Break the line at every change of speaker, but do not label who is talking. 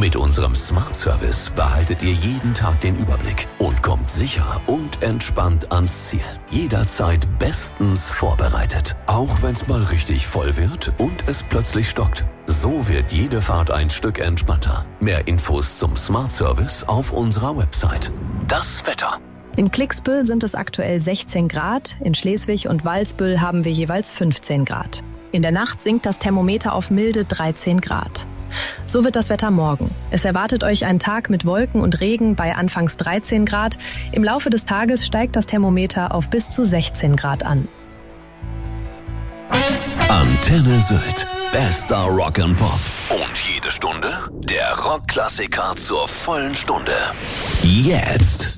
Mit unserem Smart Service behaltet ihr jeden Tag den Überblick und kommt sicher und entspannt ans Ziel. Jederzeit bestens vorbereitet. Auch wenn es mal richtig voll wird und es plötzlich stockt. So wird jede Fahrt ein Stück entspannter. Mehr Infos zum Smart Service auf unserer Website. Das Wetter.
In Klicksbüll sind es aktuell 16 Grad, in Schleswig und Walsbüll haben wir jeweils 15 Grad. In der Nacht sinkt das Thermometer auf milde 13 Grad. So wird das Wetter morgen. Es erwartet euch ein Tag mit Wolken und Regen bei anfangs 13 Grad. Im Laufe des Tages steigt das Thermometer auf bis zu 16 Grad an.
Antenne Sylt. Bester Rock and Pop. Und jede Stunde der Rockklassiker zur vollen Stunde. Jetzt.